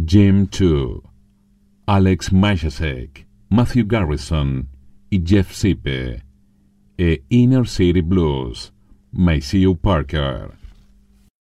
Jim 2, Alex Mashasek, Matthew Garrison y Jeff Sipe, e Inner City Blues, Maceo Parker.